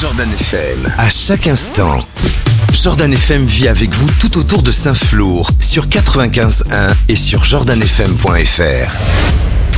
Jordan FM. À chaque instant, Jordan FM vit avec vous tout autour de Saint-Flour sur 95.1 et sur jordanfm.fr.